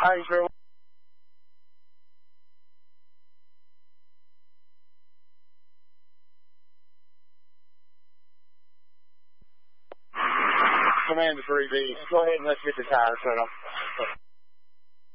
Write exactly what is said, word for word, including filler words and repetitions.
Thanks very much. Commander three B, go ahead and let's get the tires set up.